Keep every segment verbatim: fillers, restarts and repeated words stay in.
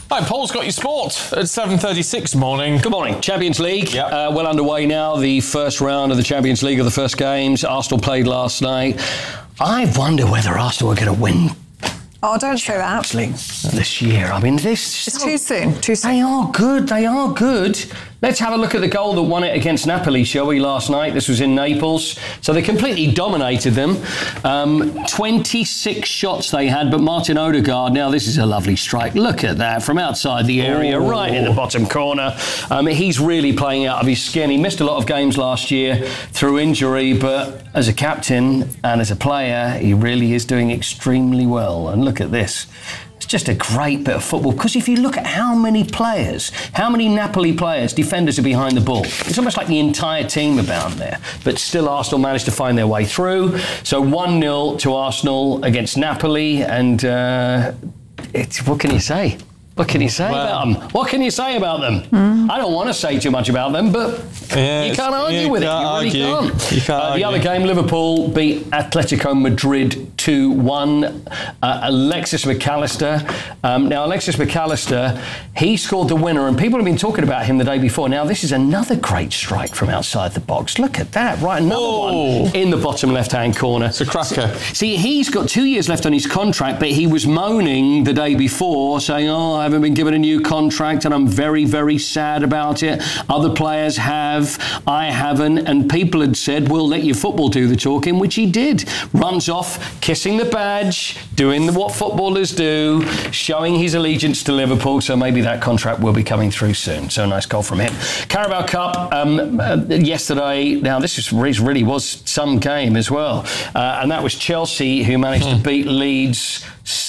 Hi, Paul's got your sport at seven thirty-six morning. Good morning. Champions League, yep. uh, well underway now. The first round of the Champions League of the first games. Arsenal played last night. I wonder whether Arsenal are going to win. Oh, don't say that. This year. I mean, this... It's too soon. Too soon. They are good. They are good. Let's have a look at the goal that won it against Napoli, shall we, last night? This was in Naples. So they completely dominated them. Um, twenty-six shots they had, but Martin Odegaard, now this is a lovely strike. Look at that, from outside the area, oh. right in the bottom corner. Um, he's really playing out of his skin. He missed a lot of games last year through injury, but as a captain and as a player, he really is doing extremely well. And look at this. It's just a great bit of football, because if you look at how many players, how many Napoli players, defenders are behind the ball, it's almost like the entire team are bound there. But still, Arsenal managed to find their way through. So one nil to Arsenal against Napoli, and uh, it's, what can you say? What can you say well, about them? What can you say about them? Mm. I don't want to say too much about them, but yeah, you can't argue you with can't it. You really argue. can't. You can't uh, the argue. other game, Liverpool beat Atletico Madrid two one. Uh, Alexis McAllister. Um, now, Alexis McAllister, he scored the winner, and people have been talking about him the day before. Now, this is another great strike from outside the box. Look at that. Right, another oh. one in the bottom left-hand corner. It's a cracker. See, he's got two years left on his contract, but he was moaning the day before, saying, oh, I haven't been given a new contract and I'm very, very sad about it. Other players have, I haven't. And people had said, we'll let your football do the talking, which he did. Runs off, kissing the badge, doing the, what footballers do, showing his allegiance to Liverpool. So maybe that contract will be coming through soon. So a nice goal from him. Carabao Cup um, uh, yesterday. Now, this is, really was some game as well. Uh, and that was Chelsea, who managed mm. to beat Leeds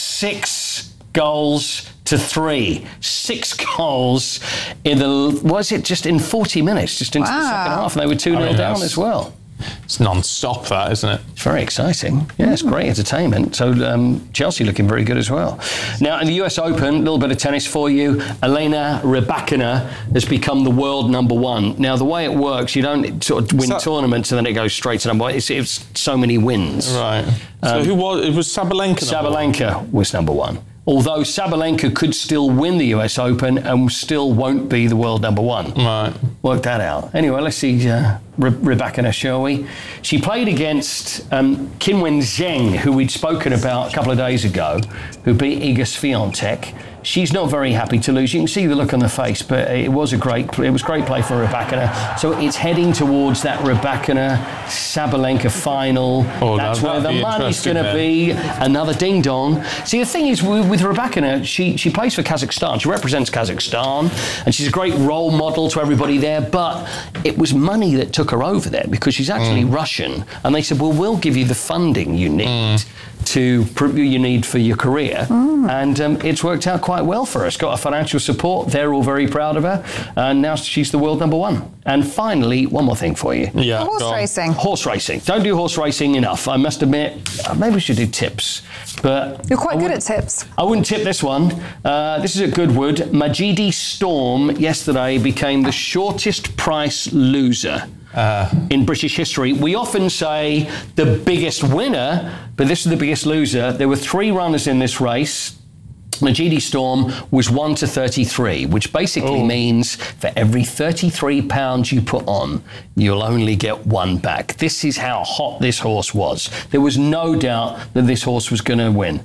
six goals to three. Six goals in the, was it just in forty minutes, just into wow. the second half, and they were two nil down as well. It's non-stop, that, isn't it? It's very exciting. Yeah, it's great entertainment. So um, Chelsea looking very good as well. Now, in the U S Open, a little bit of tennis for you. Elena Rybakina has become the world number one. Now, the way it works, you don't sort of win that... tournaments and then it goes straight to number one. It's, it's so many wins. Right. So um, who was, it was Sabalenka? Sabalenka was number one. Although Sabalenka could still win the U S Open and still won't be the world number one. Right. Work that out. Anyway, let's see uh, Rybakina, shall we? She played against um, Qinwen Zheng, who we'd spoken about a couple of days ago, who beat Iga Swiatek. She's not very happy to lose. You can see the look on her face, but it was a great, it was great play for Rybakina. So it's heading towards that Rybakina Sabalenka final. Oh, That's where the money's going to be. Another ding dong. See, the thing is with, with Rybakina, she she plays for Kazakhstan. She represents Kazakhstan, and she's a great role model to everybody there. But it was money that took her over there, because she's actually mm. Russian, and they said, well, we'll give you the funding you need. Mm. to you need for your career, mm. and um, it's worked out quite well for us. Got a financial support. They're all very proud of her, and now she's the world number one. And finally, one more thing for you. Yeah, horse racing. Horse racing. Don't do horse racing enough. I must admit, maybe we should do tips. But you're quite good at tips. I wouldn't tip this one. Uh, this is at Goodwood. Majidi Storm yesterday became the shortest price loser. Uh, in British history. We often say the biggest winner, but this is the biggest loser. There were three runners in this race. Majidi Storm was one to thirty-three, which basically oh. means for every thirty-three pounds you put on, you'll only get one back. This is how hot this horse was. There was no doubt that this horse was going to win.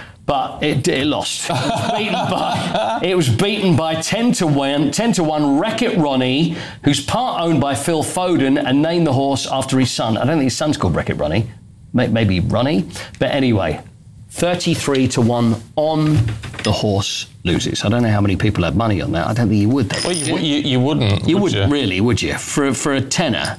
But it, it lost. It was beaten by, it was beaten by ten to one, ten to one Wreck-It Ronnie, who's part owned by Phil Foden and named the horse after his son. I don't think his son's called Wreck-It Ronnie. Maybe Ronnie. But anyway, thirty-three to one on the horse loses. I don't know how many people had money on that. I don't think you would. Though, well, you, you, you wouldn't. You would wouldn't you? really, would you? For, for a tenner,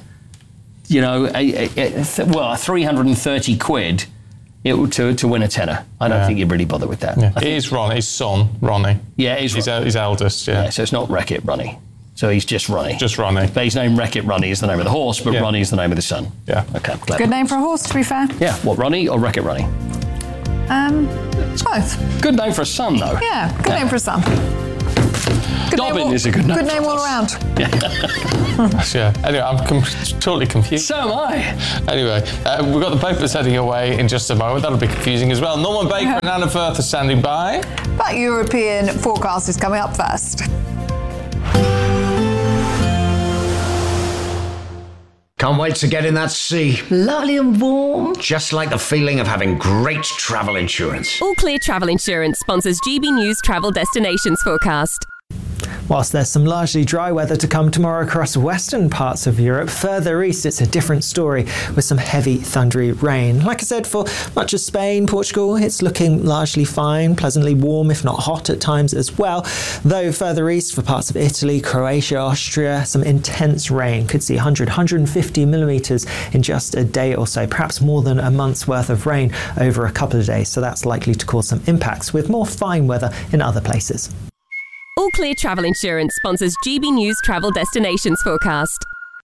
you know, a, a, a, well, three hundred thirty quid. It, to to win a tenner. I don't yeah. think you'd really bother with that. Yeah. It is Ron, his son, Ronnie. Yeah, it is his, Ron. his eldest, yeah. yeah. So it's not Wreck-It Ronnie. So he's just Ronnie. Just Ronnie. But his name Wreck-It Ronnie is the name of the horse, but yeah. Ronnie is the name of the son. Yeah. Okay, clever. Good name for a horse, to be fair. Yeah, what, Ronnie or Wreck-It Ronnie? Um, both. Good name for a son, though. Yeah, good yeah. name for a son. Good Dobbin all, is a good name. Good name all around. Yeah. Anyway, I'm com- totally confused. So am I. Anyway, uh, we've got the papers heading away in just a moment. That'll be confusing as well. Norman Baker and Anna Firth are standing by. But European forecast is coming up first. Can't wait to get in that sea. Lovely and warm. Just like the feeling of having great travel insurance. All Clear Travel Insurance sponsors G B News Travel Destinations Forecast. Whilst there's some largely dry weather to come tomorrow across western parts of Europe, further east it's a different story with some heavy thundery rain. Like I said, for much of Spain, Portugal, it's looking largely fine, pleasantly warm if not hot at times as well. Though further east for parts of Italy, Croatia, Austria, some intense rain. Could see one hundred, one hundred fifty millimetres in just a day or so, perhaps more than a month's worth of rain over a couple of days. So that's likely to cause some impacts with more fine weather in other places. All Clear Travel Insurance sponsors G B News Travel Destinations Forecast.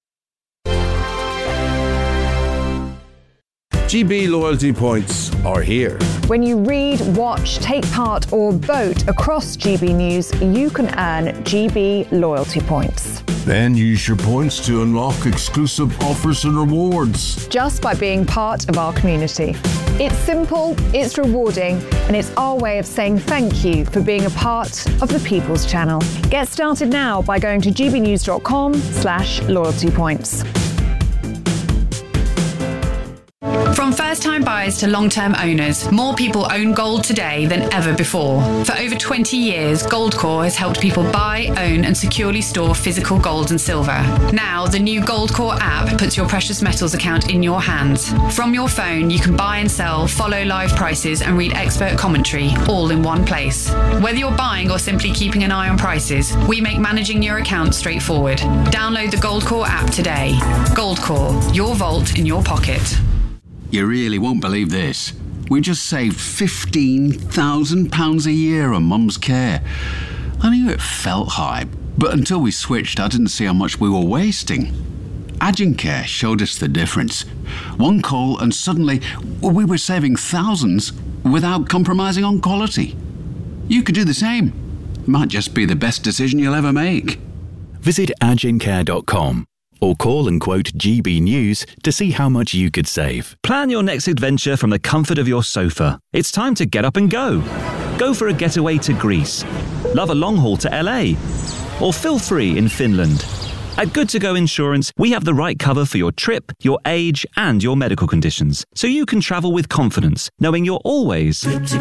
G B loyalty points are here. When you read, watch, take part or vote across G B News, you can earn G B loyalty points. Then use your points to unlock exclusive offers and rewards. Just by being part of our community. It's simple, it's rewarding, and it's our way of saying thank you for being a part of the People's Channel. Get started now by going to gbnews.com slash loyalty points. From first-time buyers to long-term owners, more people own gold today than ever before. For over twenty years, Goldcore has helped people buy, own and securely store physical gold and silver. Now, the new Goldcore app puts your precious metals account in your hands. From your phone, you can buy and sell, follow live prices and read expert commentary, all in one place. Whether you're buying or simply keeping an eye on prices, we make managing your account straightforward. Download the Goldcore app today. Goldcore, your vault in your pocket. You really won't believe this. We just saved fifteen thousand pounds a year on Mum's care. I knew it felt high, but until we switched, I didn't see how much we were wasting. Agincare showed us the difference. One call and suddenly we were saving thousands without compromising on quality. You could do the same. It might just be the best decision you'll ever make. Visit agincare dot com. Or call and quote G B News to see how much you could save. Plan your next adventure from the comfort of your sofa. It's time to get up and go. Go for a getaway to Greece. Love a long haul to L A. Or feel free in Finland. At Good To Go Insurance, we have the right cover for your trip, your age, and your medical conditions, so you can travel with confidence, knowing you're always good to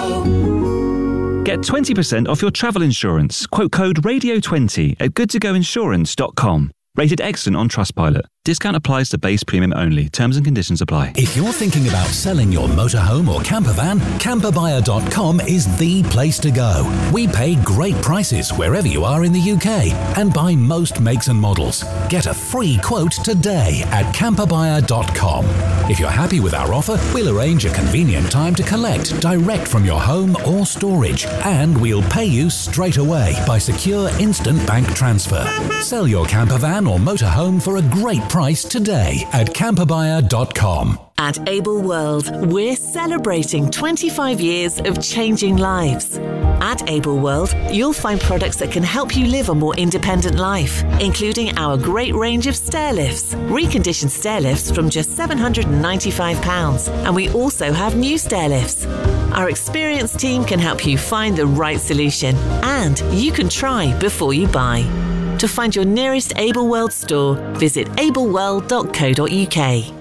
go. Get twenty percent off your travel insurance. Quote code radio twenty at good to go insurance dot com. Rated excellent on Trustpilot. Discount applies to base premium only. Terms and conditions apply. If you're thinking about selling your motorhome or camper van, camper buyer dot com is the place to go. We pay great prices wherever you are in the U K and buy most makes and models. Get a free quote today at camper buyer dot com. If you're happy with our offer, we'll arrange a convenient time to collect direct from your home or storage, and we'll pay you straight away by secure instant bank transfer. Sell your camper van or motorhome for a great price today at camper buyer dot com. At Able World, we're celebrating twenty-five years of changing lives. At Able World, you'll find products that can help you live a more independent life, including our great range of stair lifts, reconditioned stair lifts from just seven hundred ninety-five pounds, and we also have new stair lifts. Our experienced team can help you find the right solution, and you can try before you buy. To find your nearest Able World store, visit able world dot co dot U K.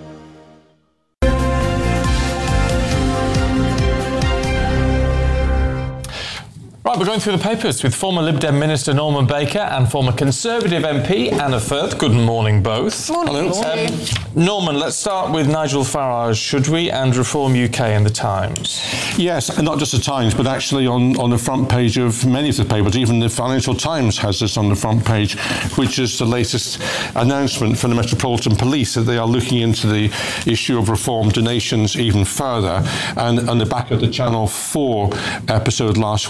Right, we're going through the papers with former Lib Dem Minister Norman Baker and former Conservative M P Anna Firth. Good morning, both. Morning. Hello. Um, Norman, let's start with Nigel Farage, should we, and Reform U K in the Times. Yes, and not just the Times, but actually on, on the front page of many of the papers. Even the Financial Times has this on the front page, which is the latest announcement from the Metropolitan Police that they are looking into the issue of reform donations even further. And on the back of the Channel four episode last week,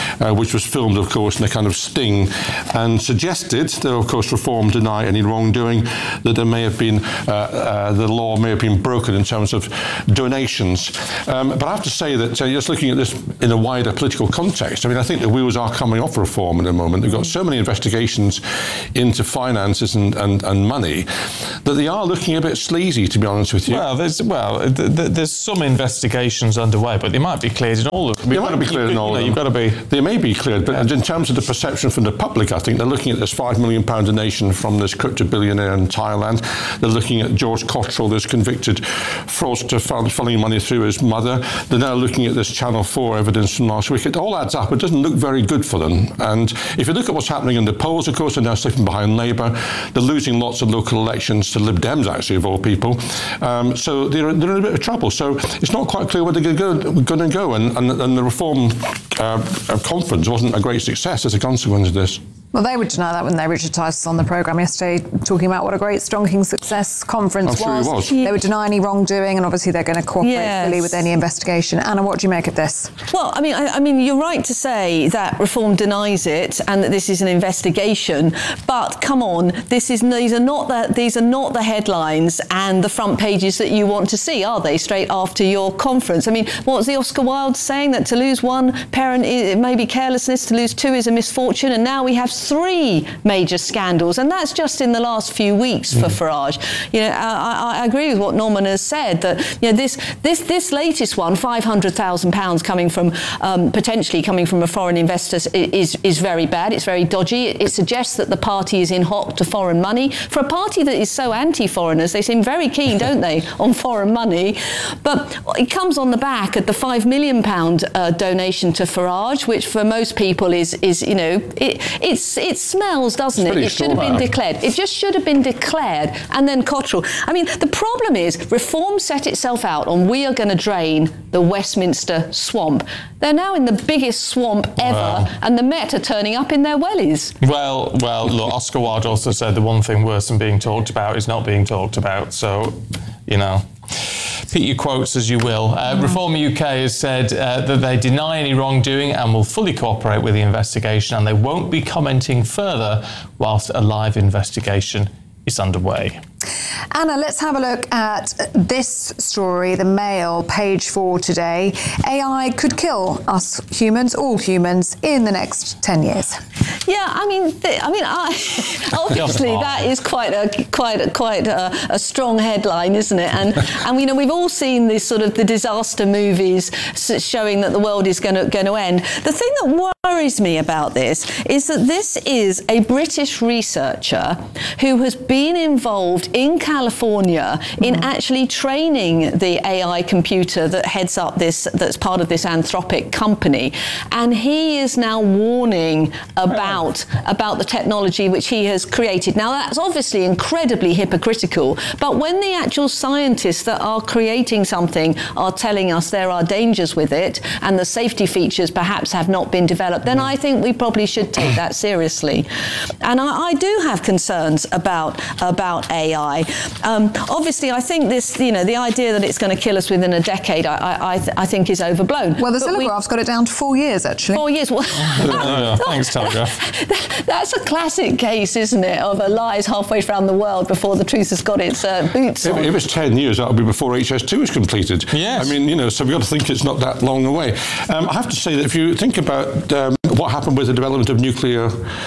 uh, which was filmed, of course, in a kind of sting, and suggested, though of course Reform deny any wrongdoing, that there may have been, uh, uh, the law may have been broken in terms of donations. Um, but I have to say that uh, just looking at this in a wider political context, I mean, I think the wheels are coming off Reform at the moment. They've got so many investigations into finances and, and, and money that they are looking a bit sleazy, to be honest with you. Well, there's well, th- th- there's some investigations underway, but they might be cleared in all of them. They might be cleared in all of them. You've got to be. They may be cleared, but in terms of the perception from the public, I think they're looking at this five million pound donation from this crypto billionaire in Thailand. They're looking at George Cottrell, this convicted fraudster funneling money through his mother. They're now looking at this Channel four evidence from last week. It all adds up. It doesn't look very good for them. And if you look at what's happening in the polls, of course, they're now slipping behind Labour. They're losing lots of local elections to Lib Dems, actually, of all people. Um, so they're, they're in a bit of trouble. So it's not quite clear where they're going to go. And, and, and the Reform uh, conference wasn't a great success as a consequence of this. Well, they would deny that when they Richard Tice was on the programme yesterday, talking about what a great Stonking Success conference I'm was. Sure was. They would deny any wrongdoing, and obviously they're going to cooperate Yes. fully with any investigation. Anna, what do you make of this? Well, I mean, I, I mean, you're right to say that Reform denies it and that this is an investigation. But come on, this is these are not the these are not the headlines and the front pages that you want to see, are they? Straight after your conference. I mean, what was the Oscar Wilde saying? That to lose one parent it may be carelessness, to lose two is a misfortune, and now we have three major scandals, and that's just in the last few weeks for mm. Farage. You know, I, I agree with what Norman has said, that you know this this this latest one, five hundred thousand pounds coming from um, potentially coming from a foreign investor, is is very bad. It's very dodgy. It, it suggests that the party is in hock to foreign money. For a party that is so anti-foreigners, they seem very keen, don't they, on foreign money? But it comes on the back of the five million pound uh, donation to Farage, which for most people is is you know it it's it's smells, doesn't it? It should have been declared. It just should have been declared. And then Cottrell. I mean, the problem is Reform set itself out on we are going to drain the Westminster swamp. They're now in the biggest swamp ever, well, and the Met are turning up in their wellies. Well, well, look, Oscar Wilde also said the one thing worse than being talked about is not being talked about. So, you know, pick your quotes as you will. Uh, mm. Reform U K has said uh, that they deny any wrongdoing and will fully cooperate with the investigation, and they won't be commenting further whilst a live investigation is underway. Anna, let's have a look at this story, the Mail, page four today. A I could kill us humans, all humans, in the next ten years. Yeah, I mean, th- I mean, I, obviously that is quite a quite a, quite a, a strong headline, isn't it? And and you know, we've all seen this sort of the disaster movies showing that the world is going to going to end. The thing that worries me about this is that this is a British researcher who has been involved in California in mm. actually training the A I computer that heads up this, that's part of this Anthropic company, and he is now warning about about the technology which he has created. Now that's obviously incredibly hypocritical, but when the actual scientists that are creating something are telling us there are dangers with it and the safety features perhaps have not been developed, then I think we probably should take that seriously. And I, I do have concerns about about A I. Um, obviously, I think this, you know, the idea that it's going to kill us within a decade, I, I, th- I think is overblown. Well, the Telegraph's got it down to four years, actually. Four years. Well, oh, yeah. Thanks, Telegraph. That's a classic case, isn't it, of a lie is halfway around the world before the truth has got its uh, boots if, on. If it's ten years, that'll be before H S two is completed. Yes. I mean, you know, so we've got to think it's not that long away. Um, I have to say that if you think about um, what happened with the development of nuclear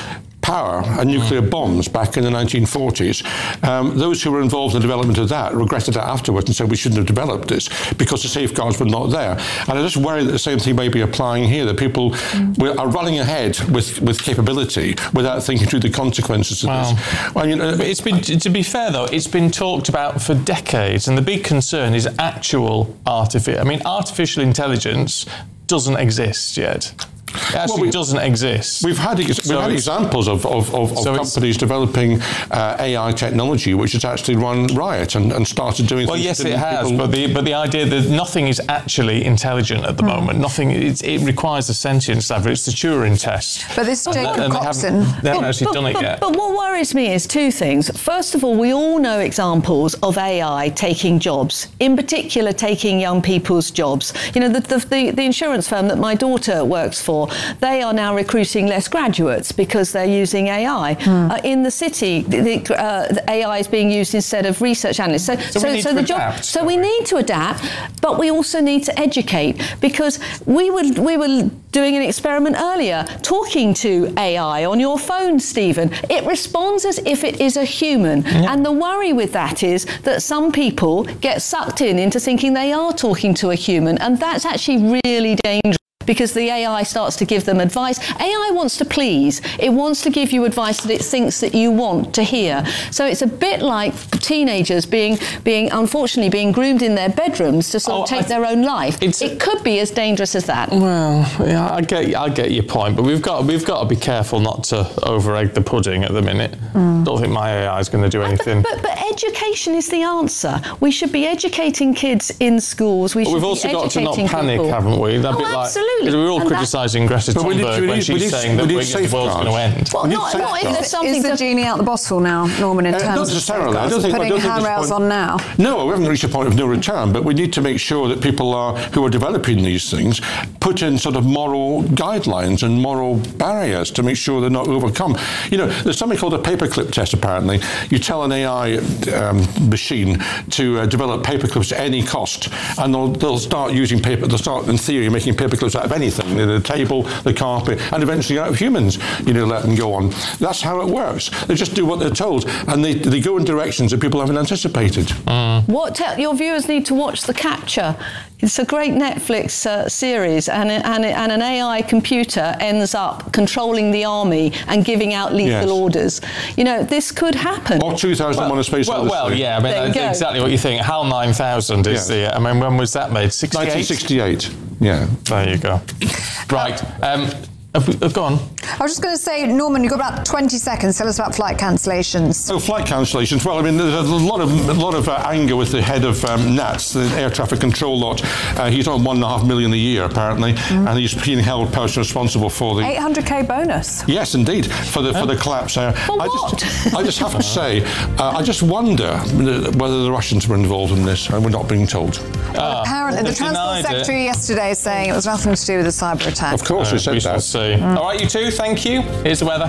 power and nuclear bombs back in the nineteen forties, um, those who were involved in the development of that regretted it afterwards and said we shouldn't have developed this because the safeguards were not there. And I just worry that the same thing may be applying here, that people mm. are running ahead with, with capability without thinking through the consequences of wow. this. Well, you know, it's been, to be fair though, it's been talked about for decades, and the big concern is actual artificial. I mean, artificial intelligence doesn't exist yet. It actually well, we, doesn't exist. We've had ex- so we've had examples of, of, of, of so companies developing uh, A I technology which has actually run riot and, and started doing. Well, things yes, that it has. people... But the but the idea that nothing is actually intelligent at the mm. moment. Nothing. It, it requires a sentience level. It's the Turing test. But this Jacob and Coxon, they haven't, they haven't but, actually but, done it but, yet. But what worries me is two things. First of all, we all know examples of A I taking jobs, in particular taking young people's jobs. You know, the the, the, the insurance firm that my daughter works for they are now recruiting less graduates because they're using A I. Mm. Uh, in the city, the, the, uh, the A I is being used instead of research analysts. So, so, so, we need so to the adapt, job. So we need to adapt, but we also need to educate, because we were we were doing an experiment earlier, talking to A I on your phone, Stephen. It responds as if it is a human. Yeah. And the worry with that is that some people get sucked in into thinking they are talking to a human, and that's actually really dangerous, because the A I starts to give them advice. A I wants to please. It wants to give you advice that it thinks that you want to hear. So it's a bit like teenagers being, being unfortunately, being groomed in their bedrooms to sort oh, of take th- their own life. It could be as dangerous as that. Well, yeah, I get, I get your point, but we've got, we've got to be careful not to over-egg the pudding at the minute. Mm. Don't think my A I is going to do anything. But, but, but education is the answer. We should be educating kids in schools. We but should we've be also got to not educating panic, people. haven't we? That'd Oh, be like, absolutely. Because we were all And criticising Greta But we need- Thunberg we when need- she's we need- saying we that need the world's going to end. Well, We need not, not if safeguards. there's something Is the to... genie out the bottle now, Norman, in Uh, terms not of necessarily. I don't safeguards? think- I putting don't think this handrails point- on now? No, we haven't reached a point of no return, but we need to make sure that people are who are developing these things put in sort of moral guidelines and moral barriers to make sure they're not overcome. You know, there's something called a paperclip test, apparently. You tell an A I um, machine to uh, develop paperclips at any cost, and they'll, they'll start using paper, they'll start, in theory, making paperclips out of anything, the table, the carpet, and eventually out of humans, you know, let them go on. That's how it works. They just do what they're told, and they, they go in directions that people haven't anticipated. Mm. What te- your viewers need to watch The Capture. It's a great Netflix uh, series, and, and, and an A I computer ends up controlling the army and giving out lethal Yes. orders. You know, this could happen. Or two thousand one: A Space Well, Odyssey. well, yeah, I mean, There you that's go. exactly what you think. HAL nine thousand is Yeah. the, I mean, when was that made? sixty-eight? nineteen sixty-eight. Yeah. There you go. Right. Um, have we, uh, go on. I was just going to say, Norman, you've got about twenty seconds. Tell us about flight cancellations. Oh, flight cancellations. Well, I mean, there's a lot of a lot of uh, anger with the head of um, NATS, the air traffic control lot. Uh, he's on one and a half million a year, apparently, mm. and he's being held personally responsible for the eight hundred k bonus. Yes, indeed, for the for the collapse. Uh, For I what? just I just have to say, uh, I just wonder whether the Russians were involved in this, and we're not being told. Ah, Apparently, the they've Transport denied it. Secretary yesterday is saying it was nothing to do with the cyber attack. Of course, Uh, we said we that. shall see. All right, you two, thank you. Here's the weather.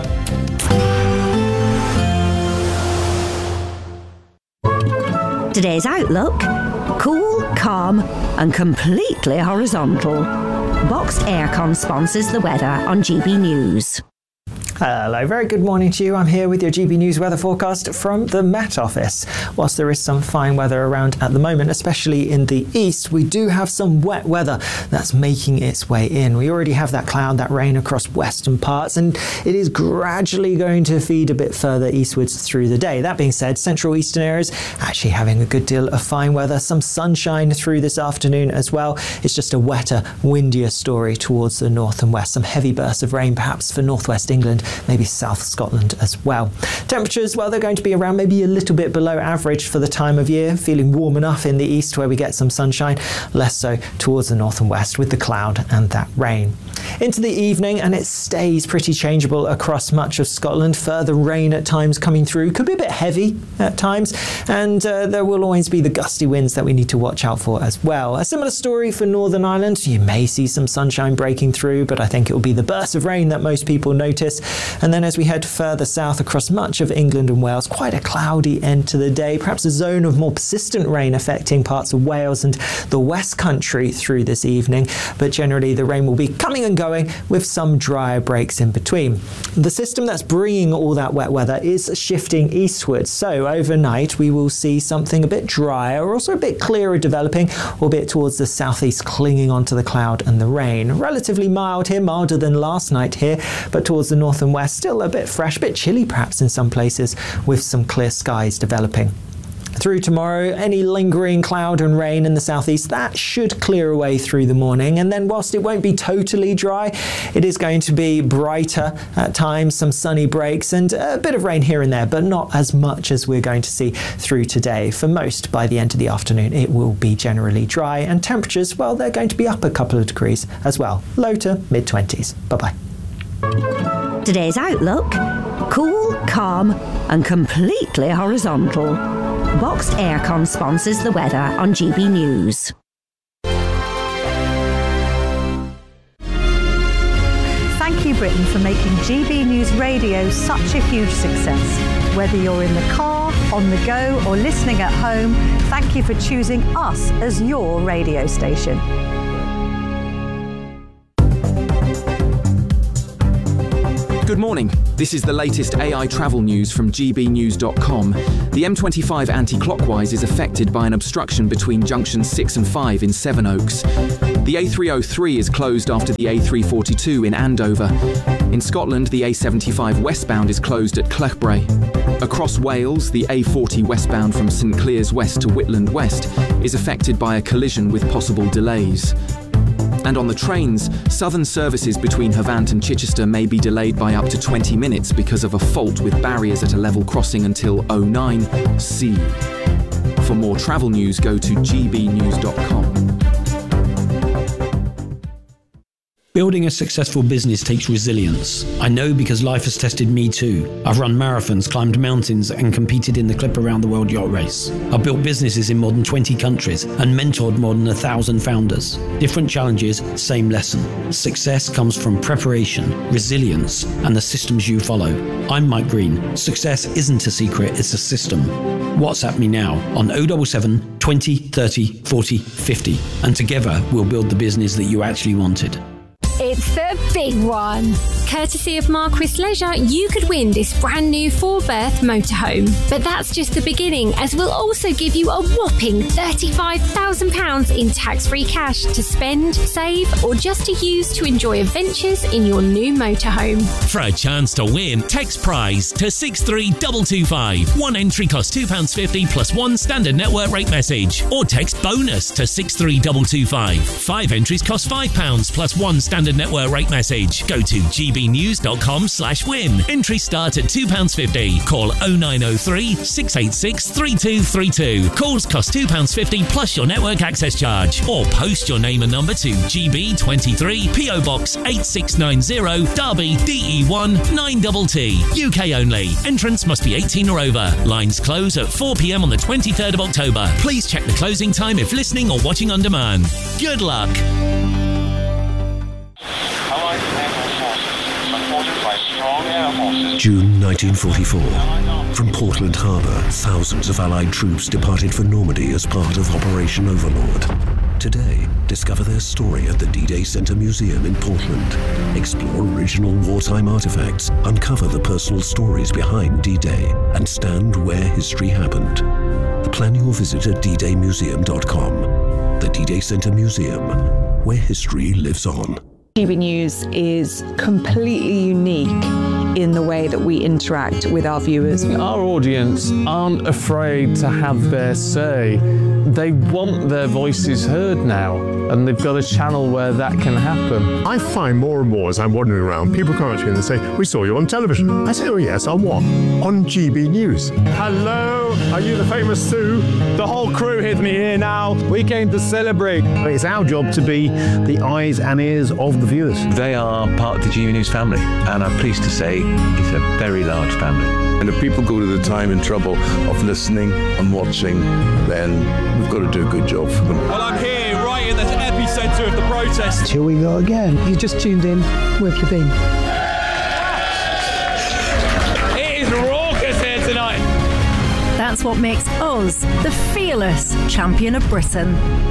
Today's outlook: cool, calm, and completely horizontal. Boxed Aircon sponsors the weather on G B News. Hello, very good morning to you. I'm here with your G B News weather forecast from the Met Office. Whilst there is some fine weather around at the moment, especially in the east, we do have some wet weather that's making its way in. We already have that cloud, that rain across western parts, and it is gradually going to feed a bit further eastwards through the day. That being said, central eastern areas actually having a good deal of fine weather, some sunshine through this afternoon as well. It's just a wetter, windier story towards the north and west. Some heavy bursts of rain perhaps for northwest England, maybe South Scotland as well. Temperatures, well, they're going to be around maybe a little bit below average for the time of year, feeling warm enough in the east where we get some sunshine, less so towards the north and west with the cloud and that rain. Into the evening, and it stays pretty changeable across much of Scotland. Further rain at times coming through, could be a bit heavy at times, and uh, there will always be the gusty winds that we need to watch out for as well. A similar story for Northern Ireland. You may see some sunshine breaking through, but I think it will be the bursts of rain that most people notice. And then as we head further south across much of England and Wales, quite a cloudy end to the day, perhaps a zone of more persistent rain affecting parts of Wales and the West Country through this evening, but generally the rain will be coming and going with some drier breaks in between. The system that's bringing all that wet weather is shifting eastwards, so overnight we will see something a bit drier, also a bit clearer developing, albeit towards the southeast, clinging onto the cloud and the rain. Relatively mild here, milder than last night here, but towards the north and west still a bit fresh, a bit chilly perhaps in some places, with some clear skies developing. Through tomorrow, any lingering cloud and rain in the southeast, that should clear away through the morning. And then whilst it won't be totally dry, it is going to be brighter at times, some sunny breaks and a bit of rain here and there, but not as much as we're going to see through today. For most, by the end of the afternoon, it will be generally dry, and temperatures, well, they're going to be up a couple of degrees as well, low to mid twenties. Bye-bye. Today's outlook: cool, calm, and completely horizontal. Boxed Aircon sponsors the weather on G B News. you, Britain, for making G B News Radio such a huge success. Whether you're in the car, on the go, or listening at home, thank you for choosing us as your radio station. Good morning. This is the latest A I travel news from G B news dot com. The M twenty-five anti-clockwise is affected by an obstruction between junctions six and five in Sevenoaks. The A three oh three is closed after the A three forty-two in Andover. In Scotland, the A seventy-five westbound is closed at Clechbray. Across Wales, the A forty westbound from St Clears West to Whitland West is affected by a collision with possible delays. And on the trains, southern services between Havant and Chichester may be delayed by up to twenty minutes because of a fault with barriers at a level crossing until oh nine C. For more travel news, go to G B news dot com. Building a successful business takes resilience. I know because life has tested me too. I've run marathons, climbed mountains, and competed in the Clip Around the World Yacht Race. I've built businesses in more than twenty countries and mentored more than a thousand founders. Different challenges, same lesson. Success comes from preparation, resilience, and the systems you follow. I'm Mike Green. Success isn't a secret, it's a system. WhatsApp me now on oh seven seven, twenty, thirty, forty, fifty, and together we'll build the business that you actually wanted. It's the big one. Courtesy of Marquis Leisure, you could win this brand new four-berth motorhome. But that's just the beginning, as we'll also give you a whopping thirty-five thousand pounds in tax-free cash to spend, save, or just to use to enjoy adventures in your new motorhome. For a chance to win, text prize to six three two two five. One entry costs two pounds fifty plus one standard network rate message. Or text bonus to six three two two five. Five entries cost five pounds plus one standard network rate message. Go to G B news dot com slash win. Entries start at two pounds fifty. Call oh nine oh three, six eight six, three two three two. Calls cost two pounds fifty plus your network access charge. Or post your name and number to G B twenty-three, P O Box eight six nine zero, Derby, D E one nine T T. U K only. Entrance must be eighteen or over. Lines close at four p m on the twenty-third of October. Please check the closing time if listening or watching on demand. Good luck. June nineteen forty-four. From Portland Harbour, thousands of Allied troops departed for Normandy as part of Operation Overlord. Today, discover their story at the D-Day Centre Museum in Portland. Explore original wartime artefacts, uncover the personal stories behind D-Day, and stand where history happened. Plan your visit at d day museum dot com. The D-Day Centre Museum, where history lives on. G B News is completely unique in the way that we interact with our viewers. Our audience aren't afraid to have their say. They want their voices heard now, and they've got a channel where that can happen. I find more and more as I'm wandering around, people come up to me and they say, "We saw you on television." I say, "Oh yes, on what?" "On G B News." Hello, are you the famous Sue? The whole crew with me here now. We came to celebrate. It's our job to be the eyes and ears of the viewers. They are part of the G B News family, and I'm pleased to say it's a very large family. And if people go to the time and trouble of listening and watching, then we've got to do a good job for them. Well, I'm here right in the epicentre of the protest. Here we go again. You just tuned in. Where have you been? It is raucous here tonight. That's what makes us the fearless champion of Britain.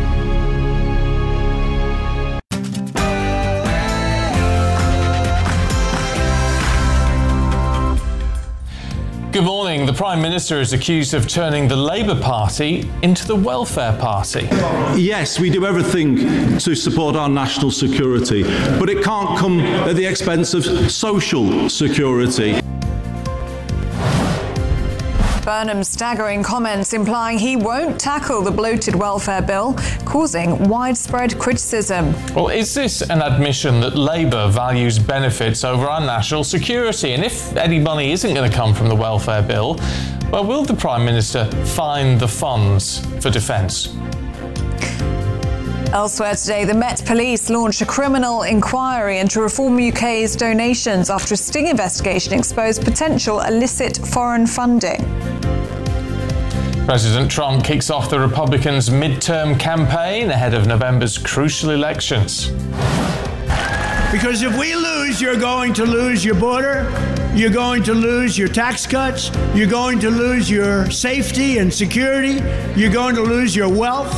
Good morning. The Prime Minister is accused of turning the Labour Party into the Welfare Party. Yes, we do everything to support our national security, but it can't come at the expense of social security. Burnham's staggering comments implying he won't tackle the bloated welfare bill, causing widespread criticism. Well, is this an admission that Labour values benefits over our national security? And if any money isn't going to come from the welfare bill, well, will the Prime Minister find the funds for defence? Elsewhere today, the Met Police launched a criminal inquiry into Reform U K's donations after a sting investigation exposed potential illicit foreign funding. President Trump kicks off the Republicans' midterm campaign ahead of November's crucial elections. Because if we lose, you're going to lose your border, you're going to lose your tax cuts, you're going to lose your safety and security, you're going to lose your wealth.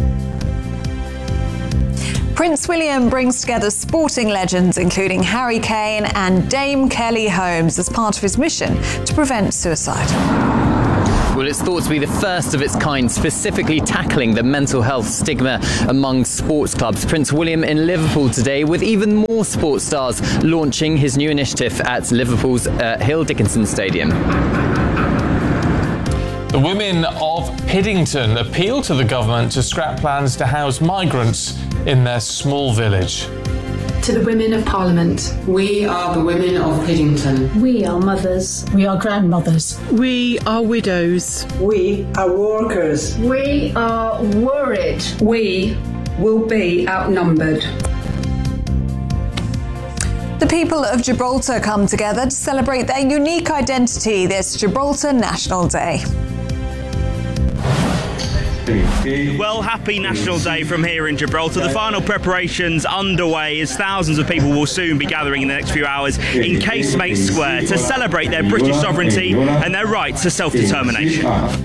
Prince William brings together sporting legends including Harry Kane and Dame Kelly Holmes as part of his mission to prevent suicide. Well, it's thought to be the first of its kind, specifically tackling the mental health stigma among sports clubs. Prince William in Liverpool today, with even more sports stars launching his new initiative at Liverpool's uh, Hill Dickinson Stadium. The women of Piddington appeal to the government to scrap plans to house migrants in their small village. To the women of Parliament. We are the women of Piddington. We are mothers. We are grandmothers. We are widows. We are workers. We are worried. We will be outnumbered. The people of Gibraltar come together to celebrate their unique identity this Gibraltar National Day. Well, happy National Day from here in Gibraltar. The final preparations underway as thousands of people will soon be gathering in the next few hours in Casemate Square to celebrate their British sovereignty and their right to self-determination.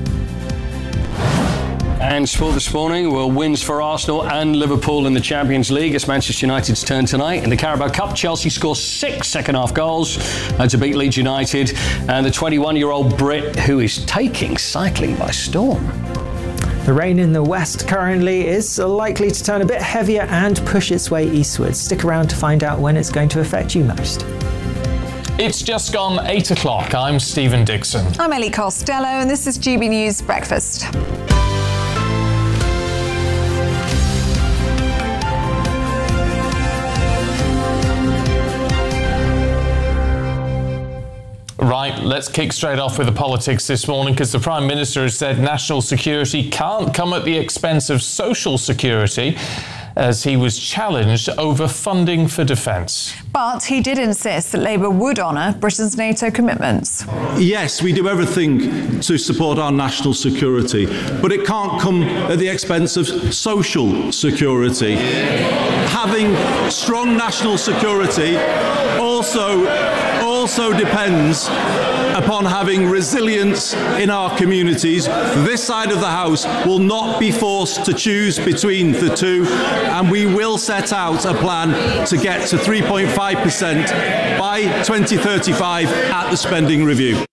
And sport this morning, well, wins for Arsenal and Liverpool in the Champions League. It's Manchester United's turn tonight. In the Carabao Cup, Chelsea scores six second-half goals uh, to beat Leeds United. And the twenty-one-year-old Brit who is taking cycling by storm. The rain in the west currently is likely to turn a bit heavier and push its way eastwards. Stick around to find out when it's going to affect you most. It's just gone eight o'clock. I'm Stephen Dixon. I'm Ellie Costello and this is G B News Breakfast. Right, let's kick straight off with the politics this morning because the Prime Minister has said national security can't come at the expense of social security as he was challenged over funding for defence. But he did insist that Labour would honour Britain's NATO commitments. Yes, we do everything to support our national security, but it can't come at the expense of social security. Having strong national security also also depends upon having resilience in our communities. This side of the House will not be forced to choose between the two, and we will set out a plan to get to three point five percent by twenty thirty-five at the spending review.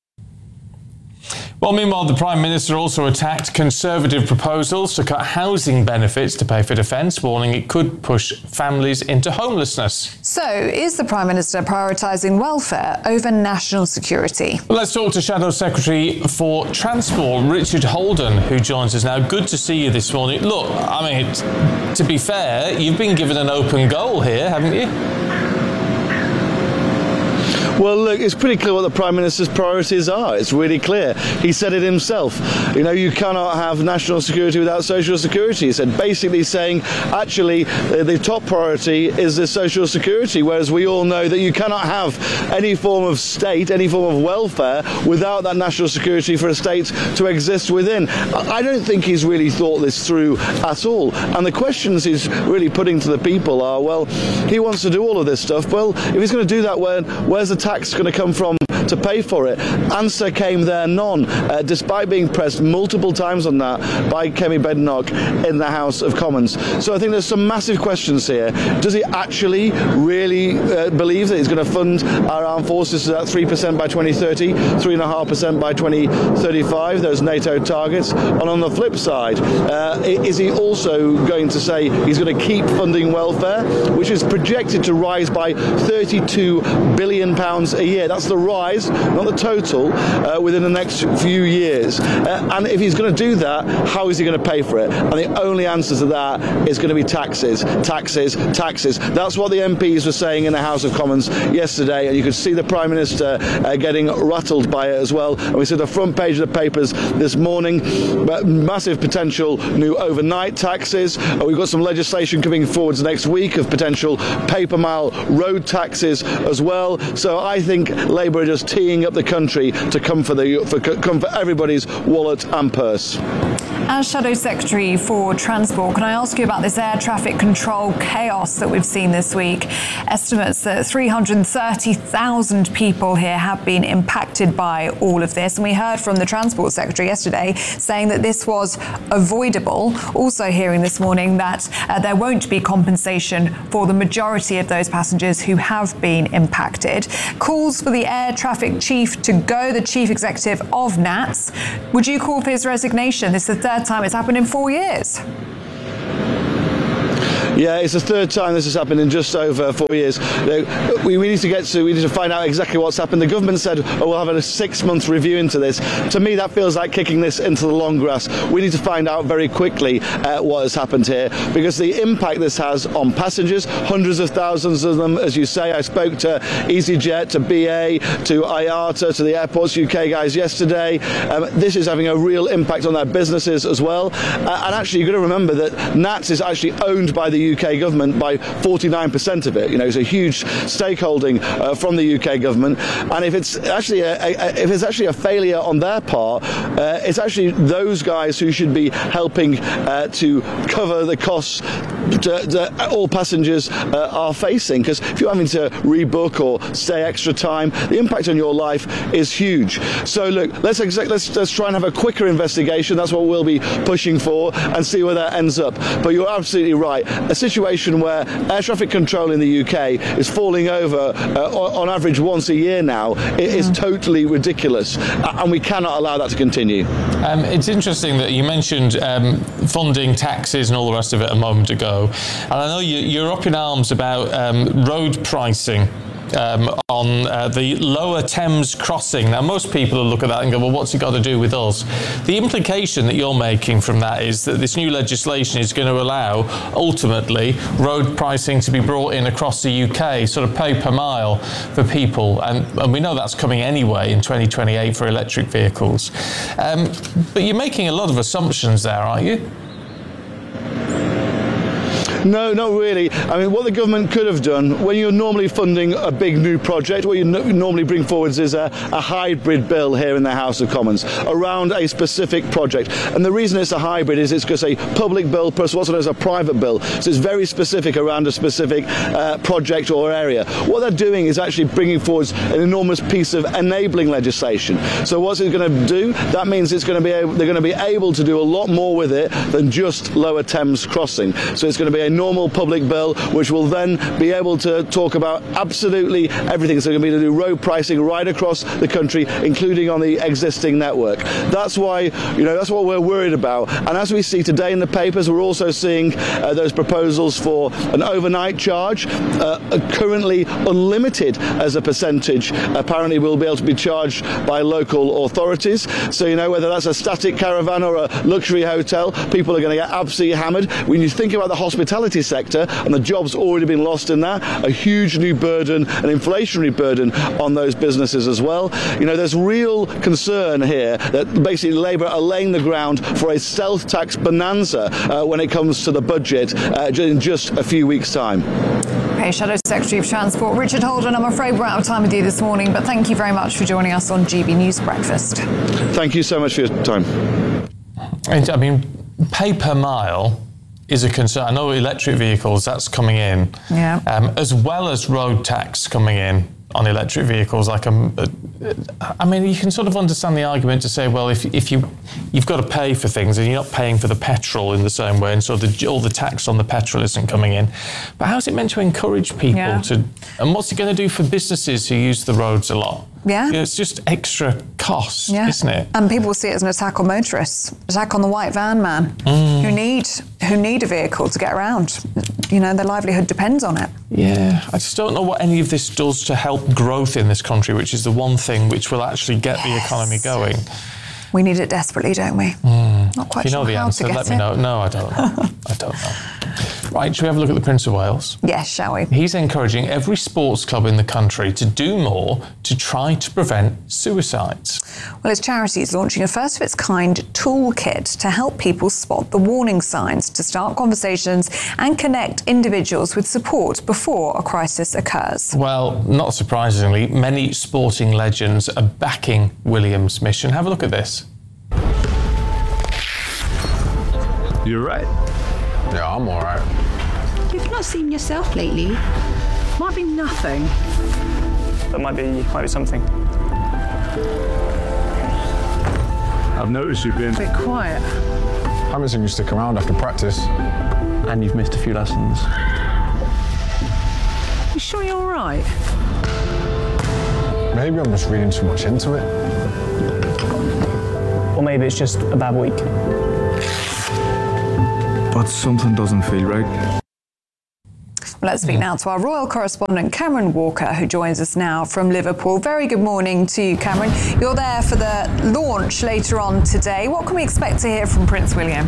Well, meanwhile, the Prime Minister also attacked Conservative proposals to cut housing benefits to pay for defence, warning it could push families into homelessness. So, is the Prime Minister prioritising welfare over national security? Well, let's talk to Shadow Secretary for Transport, Richard Holden, who joins us now. Good to see you this morning. Look, I mean, to be fair, you've been given an open goal here, haven't you? Well, look, it's pretty clear what the Prime Minister's priorities are. It's really clear. He said it himself. You know, you cannot have national security without social security. He said, basically saying, actually, uh, the top priority is the social security, whereas we all know that you cannot have any form of state, any form of welfare, without that national security for a state to exist within. I don't think he's really thought this through at all. And the questions he's really putting to the people are, well, he wants to do all of this stuff. Well, if he's going to do that, where, where's the tax going to come from to pay for it? Answer came there none, uh, despite being pressed multiple times on that by Kemi Badenoch in the House of Commons. So I think there's some massive questions here. Does he actually really uh, believe that he's going to fund our armed forces to that three percent by twenty thirty, three point five percent by twenty thirty-five, those NATO targets? And on the flip side, uh, is he also going to say he's going to keep funding welfare, which is projected to rise by thirty-two billion pounds a year? That's the rise, not the total, uh, within the next few years. Uh, and if he's going to do that, how is he going to pay for it? And the only answer to that is going to be taxes, taxes, taxes. That's what the M Ps were saying in the House of Commons yesterday, and you could see the Prime Minister uh, getting rattled by it as well. And we see the front page of the papers this morning, but massive potential new overnight taxes. Uh, we've got some legislation coming forwards next week of potential paper mile road taxes as well. So I think Labour are just teeing up the country to come for the for come for everybody's wallet and purse. As Shadow Secretary for Transport, can I ask you about this air traffic control chaos that we've seen this week? Estimates that three hundred thirty thousand people here have been impacted by all of this. And we heard from the Transport Secretary yesterday saying that this was avoidable. Also hearing this morning that uh, there won't be compensation for the majority of those passengers who have been impacted. Calls for the air traffic chief to go, the chief executive of N A T S. Would you call for his resignation? This is the third time it's happened in four years. Yeah, it's the third time this has happened in just over four years. We, we need to get to, we need to find out exactly what's happened. The government said, oh, we'll have a six-month review into this. To me, that feels like kicking this into the long grass. We need to find out very quickly uh, what has happened here, because the impact this has on passengers, hundreds of thousands of them, as you say. I spoke to EasyJet, to B A, to I A T A, to the Airports U K guys yesterday. Um, this is having a real impact on their businesses as well. Uh, and actually, you've got to remember that N A T S is actually owned by the U K government by forty-nine percent of it. You know, it's a huge stakeholding uh, from the U K government, and if it's actually a, a, if it's actually a failure on their part, uh, it's actually those guys who should be helping uh, to cover the costs that all passengers uh, are facing. Because if you're having to rebook or stay extra time, the impact on your life is huge. So look, let's exa- let's let's try and have a quicker investigation. That's what we'll be pushing for, and see where that ends up. But you're absolutely right. A situation where air traffic control in the U K is falling over uh, on average once a year now, it is yeah. totally ridiculous, and we cannot allow that to continue. Um, it's interesting that you mentioned um, funding taxes and all the rest of it a moment ago, and I know you, you're up in arms about um, road pricing. Um, on uh, the Lower Thames crossing. Now, most people will look at that and go, well, what's it got to do with us? The implication that you're making from that is that this new legislation is going to allow, ultimately, road pricing to be brought in across the U K, sort of pay per mile for people. And, and we know that's coming anyway in twenty twenty-eight for electric vehicles. Um, but you're making a lot of assumptions there, aren't you? No, not really. I mean, what the government could have done, when you're normally funding a big new project, what you n- normally bring forwards is a, a hybrid bill here in the House of Commons around a specific project. And the reason it's a hybrid is it's because a public bill plus what's known as a private bill. So it's very specific around a specific uh, project or area. What they're doing is actually bringing forwards an enormous piece of enabling legislation. So what's it going to do? That means it's going to be able, they're going to be able to do a lot more with it than just Lower Thames crossing. So it's going to be a normal public bill, which will then be able to talk about absolutely everything. So it's going to be able to do road pricing right across the country, including on the existing network. That's why, you know, that's what we're worried about. And as we see today in the papers, we're also seeing uh, those proposals for an overnight charge, uh, currently unlimited as a percentage. Apparently, we'll be able to be charged by local authorities. So, you know, whether that's a static caravan or a luxury hotel, people are going to get absolutely hammered. When you think about the hospitality sector, and the jobs already been lost in that, a huge new burden, an inflationary burden on those businesses as well. You know, there's real concern here that basically Labour are laying the ground for a stealth tax bonanza uh, when it comes to the budget uh, in just a few weeks' time. Okay, Shadow Secretary of Transport, Richard Holden, I'm afraid we're out of time with you this morning, but thank you very much for joining us on G B News Breakfast. Thank you so much for your time. I mean, pay per mile is a concern. I know electric vehicles, that's coming in. Yeah. Um, as well as road tax coming in on electric vehicles. Like, um, uh, I mean, you can sort of understand the argument to say, well, if if you you've got to pay for things and you're not paying for the petrol in the same way, and so the, all the tax on the petrol isn't coming in. But how's it meant to encourage people yeah. to? And what's it going to do for businesses who use the roads a lot? Yeah. You know, it's just extra cost, yeah. isn't it? And people will see it as an attack on motorists, attack on the white van man mm. who need who need a vehicle to get around. You know, their livelihood depends on it. Yeah, I just don't know what any of this does to help growth in this country, which is the one thing which will actually get yes. the economy going. We need it desperately, don't we? Mm. Not quite if you know sure the how answer, to get let it. me know. No, I don't know. I don't know. Right, should we have a look at the Prince of Wales? Yes, shall we? He's encouraging every sports club in the country to do more to try to prevent suicides. Well, his charity is launching a first-of-its-kind toolkit to help people spot the warning signs, to start conversations and connect individuals with support before a crisis occurs. Well, not surprisingly, many sporting legends are backing William's mission. Have a look at this. You're right. Yeah, I'm all right. You've not seen yourself lately. Might be nothing. That might be, might be something. I've noticed you've been... A bit quiet. I haven't seen you stick around after practice. And you've missed a few lessons. You sure you're all right? Maybe I'm just reading too much into it. Or maybe it's just a bad week. But something doesn't feel right. Let's speak now to our royal correspondent, Cameron Walker, who joins us now from Liverpool. Very good morning to you, Cameron. You're there for the launch later on today. What can we expect to hear from Prince William?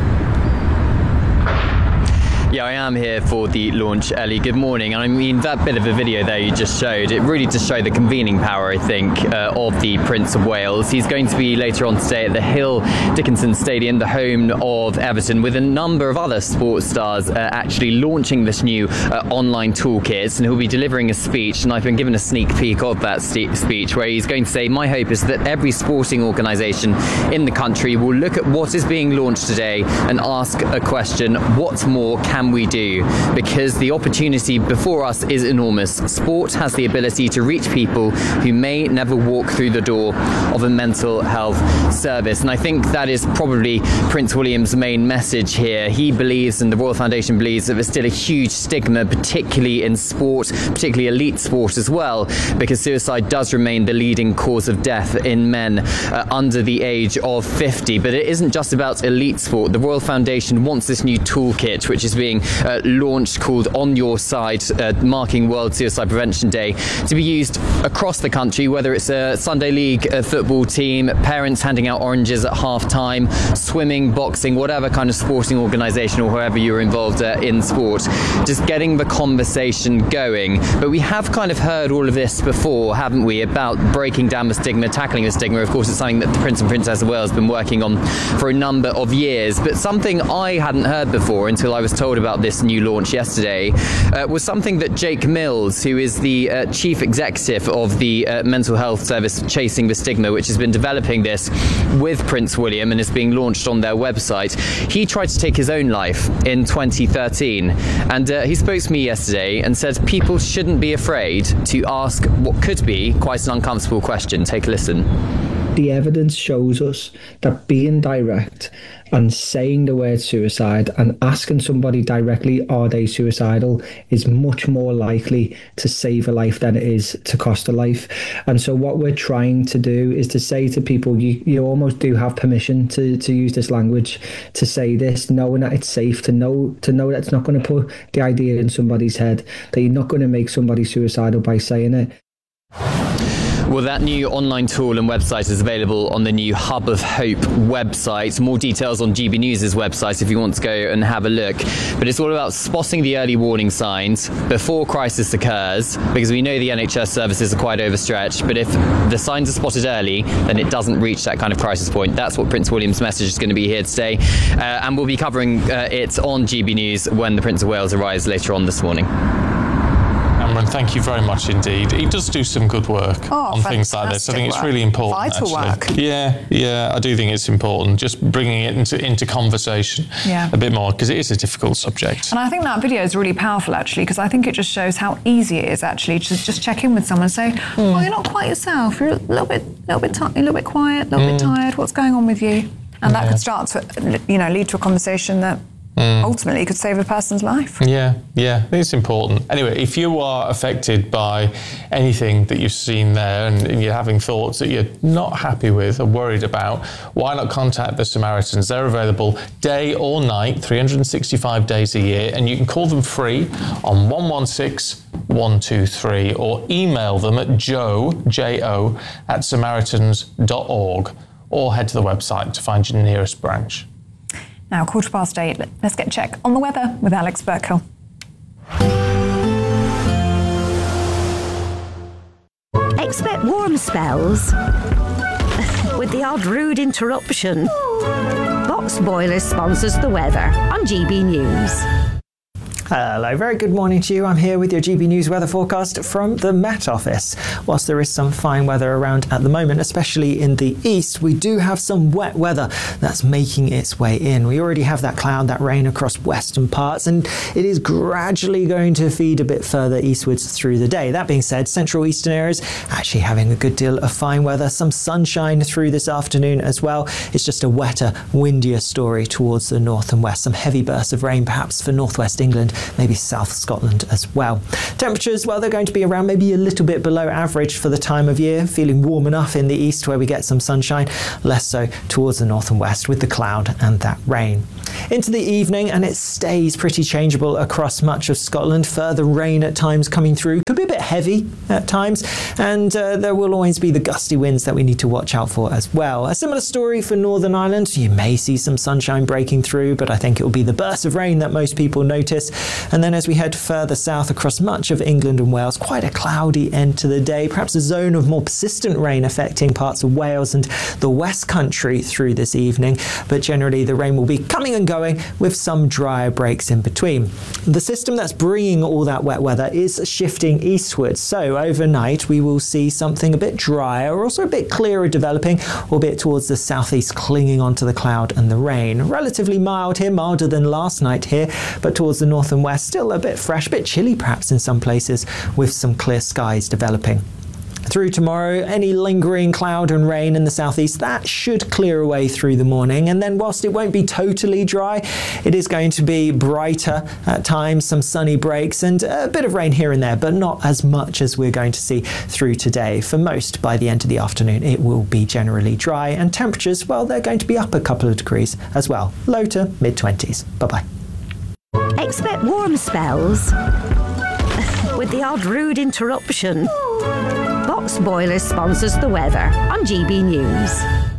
Yeah, I am here for the launch, Ellie. Good morning. And I mean, that bit of a video there you just showed, it really does show the convening power, I think, uh, of the Prince of Wales. He's going to be later on today at the Hill Dickinson Stadium, the home of Everton, with a number of other sports stars uh, actually launching this new uh, online toolkit. And he'll be delivering a speech, and I've been given a sneak peek of that st- speech, where he's going to say, my hope is that every sporting organisation in the country will look at what is being launched today and ask a question, what more can we do? Because the opportunity before us is enormous. Sport has the ability to reach people who may never walk through the door of a mental health service. And I think that is probably Prince William's main message here. He believes, and the Royal Foundation believes, that there's still a huge stigma, particularly in sport, particularly elite sport as well, because suicide does remain the leading cause of death in men uh, under the age of fifty. But it isn't just about elite sport. The Royal Foundation wants this new toolkit, which is being uh, launched, called On Your Side, uh, marking World Suicide Prevention Day, to be used across the country, whether it's a Sunday League a football team, parents handing out oranges at half time, swimming, boxing, whatever kind of sporting organisation or whoever you're involved uh, in sport, just getting the conversation going. But we have kind of heard all of this before, haven't we, about breaking down the stigma, tackling the stigma. Of course, it's something that the Prince and Princess of Wales have been working on for a number of years. But something I hadn't heard before until I was told about this new launch yesterday uh, was something that Jake Mills, who is the uh, chief executive of the uh, mental health service Chasing the Stigma, which has been developing this with Prince William and is being launched on their website, he tried to take his own life in twenty thirteen. And uh, he spoke to me yesterday and said people shouldn't be afraid to ask what could be quite an uncomfortable question. Take a listen. The evidence shows us that being direct and saying the word suicide and asking somebody directly, are they suicidal, is much more likely to save a life than it is to cost a life. And so what we're trying to do is to say to people, you, you almost do have permission to, to use this language, to say this, knowing that it's safe, to know to know that it's not going to put the idea in somebody's head, that you're not going to make somebody suicidal by saying it. Well, that new online tool and website is available on the new Hub of Hope website. More details on G B News' website if you want to go and have a look. But it's all about spotting the early warning signs before crisis occurs, because we know the N H S services are quite overstretched. But if the signs are spotted early, then it doesn't reach that kind of crisis point. That's what Prince William's message is going to be here today. Uh, and we'll be covering uh, it on G B News when the Prince of Wales arrives later on this morning. Cameron, thank you very much indeed. He does do some good work oh, on things like this. I think it's really important. Vital actually. work. Yeah, yeah, I do think it's important. Just bringing it into, into conversation yeah. a bit more, because it is a difficult subject. And I think that video is really powerful, actually, because I think it just shows how easy it is, actually, to just check in with someone and say, mm. well, you're not quite yourself. You're a little bit, little bit, t- a little bit quiet, a little mm. bit tired. What's going on with you? And that yeah. could start to, you know, lead to a conversation that Mm. ultimately could save a person's life. Yeah, yeah, I think it's important. Anyway, if you are affected by anything that you've seen there and, and you're having thoughts that you're not happy with or worried about, why not contact the Samaritans? They're available day or night, three hundred sixty-five days a year, and you can call them free on one one six one two three or email them at joe, J O, at samaritans dot org or head to the website to find your nearest branch. Now, quarter past eight, let's get a check on the weather with Alex Burkhill. Expect warm spells with the odd rude interruption. Box Boilers sponsors the weather on G B News. Hello, very good morning to you. I'm here with your G B News weather forecast from the Met Office. Whilst there is some fine weather around at the moment, especially in the east, we do have some wet weather that's making its way in. We already have that cloud, that rain across western parts, and it is gradually going to feed a bit further eastwards through the day. That being said, central eastern areas actually having a good deal of fine weather, some sunshine through this afternoon as well. It's just a wetter, windier story towards the north and west. Some heavy bursts of rain perhaps for northwest England, maybe South Scotland as well. Temperatures, well, they're going to be around maybe a little bit below average for the time of year, feeling warm enough in the east where we get some sunshine, less so towards the north and west with the cloud and that rain. Into the evening, and it stays pretty changeable across much of Scotland. Further rain at times coming through, could be a bit heavy at times, and uh, there will always be the gusty winds that we need to watch out for as well. A similar story for Northern Ireland. You may see some sunshine breaking through, but I think it will be the burst of rain that most people notice. And then as we head further south across much of England and Wales, quite a cloudy end to the day, perhaps a zone of more persistent rain affecting parts of Wales and the West Country through this evening, but generally the rain will be coming and going with some drier breaks in between. The system that's bringing all that wet weather is shifting eastwards, so overnight we will see something a bit drier, also a bit clearer developing, albeit towards the southeast, clinging onto the cloud and the rain. Relatively mild here, milder than last night here, but towards the north and west still a bit fresh, a bit chilly perhaps in some places, with some clear skies developing. Through tomorrow, any lingering cloud and rain in the southeast, that should clear away through the morning. And then whilst it won't be totally dry, it is going to be brighter at times, some sunny breaks and a bit of rain here and there, but not as much as we're going to see through today. For most, by the end of the afternoon, it will be generally dry, and temperatures, well, they're going to be up a couple of degrees as well, low to mid twenties. Bye-bye. Expect warm spells with the odd rude interruption. Box Boilers sponsors the weather on G B News.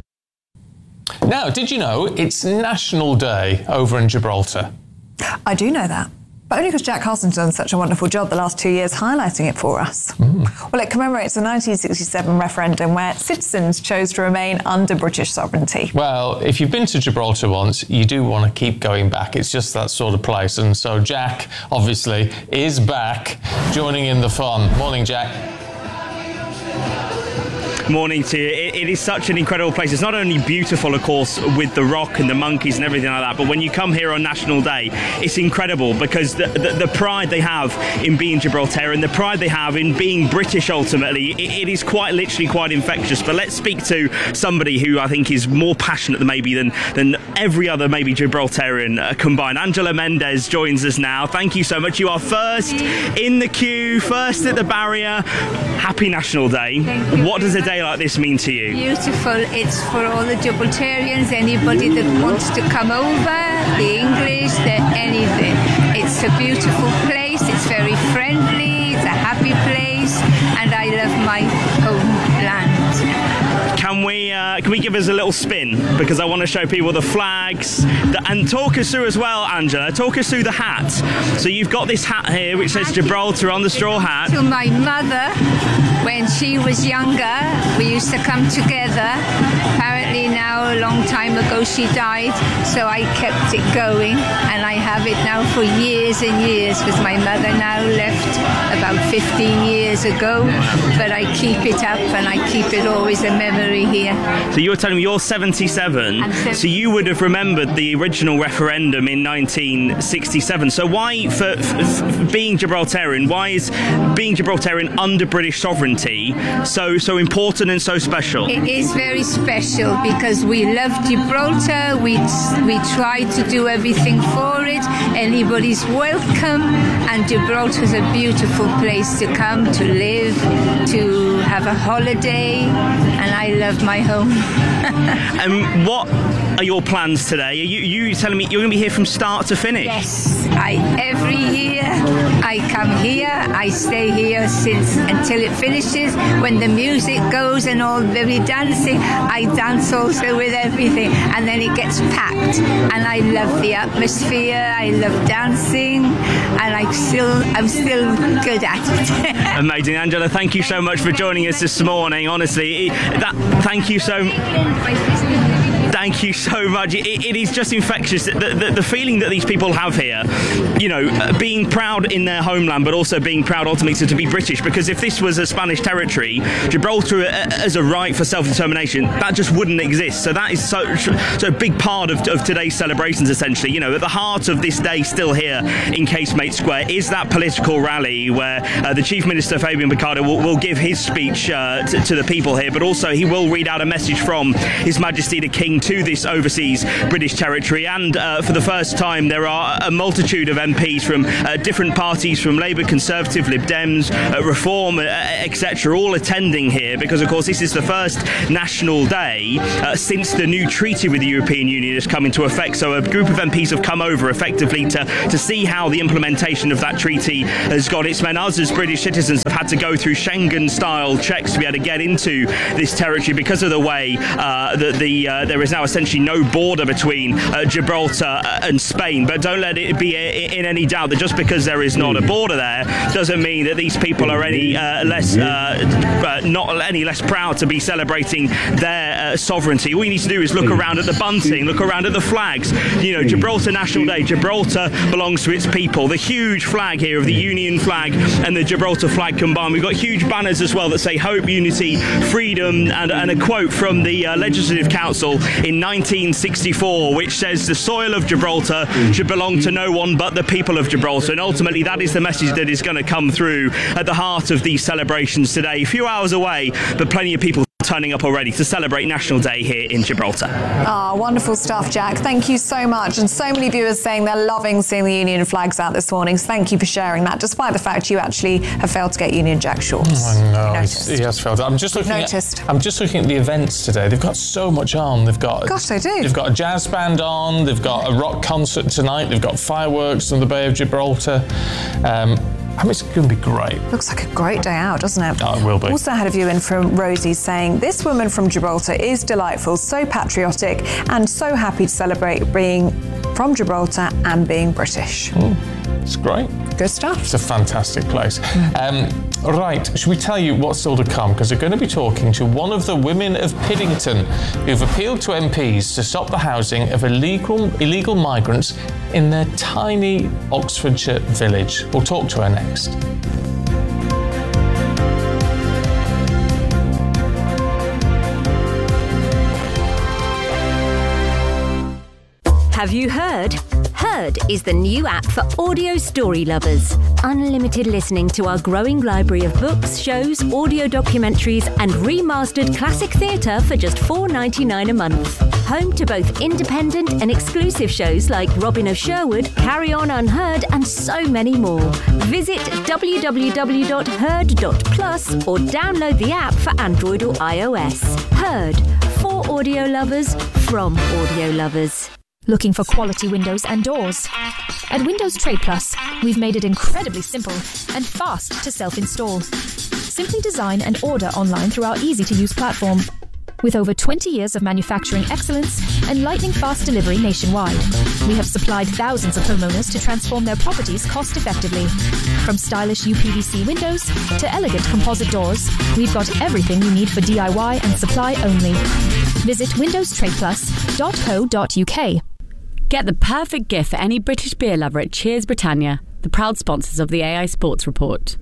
Now, did you know it's National Day over in Gibraltar? I do know that, but only because Jack Carson's done such a wonderful job the last two years highlighting it for us. Mm. Well, it commemorates the nineteen sixty-seven referendum where citizens chose to remain under British sovereignty. Well, if you've been to Gibraltar once, you do want to keep going back. It's just that sort of place. And so Jack, obviously, is back, joining in the fun. Morning, Jack. Morning to you. It, it is such an incredible place. It's not only beautiful, of course, with the rock and the monkeys and everything like that, but when you come here on National Day, it's incredible because the, the, the pride they have in being Gibraltar and the pride they have in being British ultimately, it, it is quite literally quite infectious. But let's speak to somebody who I think is more passionate than maybe than, than every other maybe Gibraltarian uh, combined. Angela Mendez joins us now. Thank you so much. You are first in the queue, first at the barrier. Happy National Day. What does a day like this mean to you? Beautiful. It's for all the Gibraltarians, anybody that wants to come over, the English, the anything. It's a beautiful place. It's very friendly. It's a happy place, and I love my home land. Can we uh, can we give us a little spin, because I want to show people the flags the, and talk us through as well, Angela. Talk us through the hat. So you've got this hat here which says Gibraltar on the straw hat. To my mother, when she was younger, we used to come together. Apparently now, a long time ago, she died, so I kept it going, and I have it now for years and years, because my mother now left about fifteen years ago, but I keep it up, and I keep it always a memory here. So you were telling me you're seventy-seven, so you would have remembered the original referendum in nineteen sixty-seven. So why, for, for, for being Gibraltarian, why is being Gibraltarian under British sovereignty so so important and so special? It is very special because we love Gibraltar. We we try to do everything for it. Anybody's welcome, and Gibraltar is a beautiful place to come to live, to have a holiday, and I love my home. And what are your plans today? Are you, you telling me you're going to be here from start to finish? Yes. I every year I come here. I stay here since until it finishes. When the music goes and all the dancing, I dance also with everything, and then it gets packed. And I love the atmosphere. I love dancing, and I still I'm still good at it. Amazing, Angela. Thank you so much for joining us this morning. Honestly, that thank you so. Thank you so much. It, it is just infectious. The, the, the feeling that these people have here, you know, uh, being proud in their homeland, but also being proud ultimately to, to be British. Because if this was a Spanish territory, Gibraltar uh, as a right for self-determination, that just wouldn't exist. So that is so so a big part of, of today's celebrations, essentially. You know, at the heart of this day still here in Casemate Square is that political rally where uh, the Chief Minister, Fabian Picardo, will, will give his speech uh, to, to the people here, but also he will read out a message from His Majesty the King to this overseas British territory. And uh, for the first time, there are a multitude of M Ps from uh, different parties, from Labour, Conservative, Lib Dems, uh, Reform, uh, et cetera, all attending here because, of course, this is the first national day uh, since the new treaty with the European Union has come into effect. So a group of M Ps have come over effectively to, to see how the implementation of that treaty has gone. It's meant us as British citizens have had to go through Schengen-style checks to be able to get into this territory because of the way uh, that the uh, there is now essentially no border between uh, Gibraltar and Spain. But don't let it be in any doubt that just because there is not a border there doesn't mean that these people are any uh, less uh, uh, not any less proud to be celebrating their uh, sovereignty. All you need to do is look around at the bunting, look around at the flags. You know, Gibraltar National Day. Gibraltar belongs to its people. The huge flag here of the Union flag and the Gibraltar flag combined. We've got huge banners as well that say hope, unity, freedom, and, and a quote from the uh, Legislative Council in nineteen sixty-four, which says the soil of Gibraltar should belong to no one but the people of Gibraltar. And ultimately, that is the message that is going to come through at the heart of these celebrations today. A few hours away, but plenty of people turning up already to celebrate National Day here in Gibraltar. Ah, wonderful stuff, Jack. Thank you so much. And so many viewers saying they're loving seeing the Union flags out this morning. So thank you for sharing that, despite the fact you actually have failed to get Union Jack shorts. I know. He has failed. I'm just looking Noticed. at I'm just looking at the events today. They've got so much on. They've got Gosh, they do. They've got a jazz band on. They've got a rock concert tonight. They've got fireworks on the Bay of Gibraltar. Um, I mean, it's going to be great. Looks like a great day out, doesn't it? Oh, it will be. Also had a view in from Rosie saying, this woman from Gibraltar is delightful, so patriotic, and so happy to celebrate being from Gibraltar and being British. Mm, it's great. Good stuff. It's a fantastic place. Um, right, should we tell you what's still to come? Because we're going to be talking to one of the women of Piddington who've appealed to M Ps to stop the housing of illegal, illegal migrants in their tiny Oxfordshire village. We'll talk to her next. Have you heard? Heard is the new app for audio story lovers. Unlimited listening to our growing library of books, shows, audio documentaries, and remastered classic theatre for just four dollars ninety-nine a month. Home to both independent and exclusive shows like Robin of Sherwood, Carry On Unheard, and so many more. Visit w w w dot heard dot plus or download the app for Android or iOS. Heard, for audio lovers, from audio lovers. Looking for quality windows and doors? At Windows Trade Plus, we've made it incredibly simple and fast to self-install. Simply design and order online through our easy-to-use platform. With over twenty years of manufacturing excellence and lightning-fast delivery nationwide, we have supplied thousands of homeowners to transform their properties cost-effectively. From stylish U P V C windows to elegant composite doors, we've got everything you need for D I Y and supply only. Visit windows trade plus dot co dot u k. Get the perfect gift for any British beer lover at Cheers Britannia, the proud sponsors of the A I Sports Report.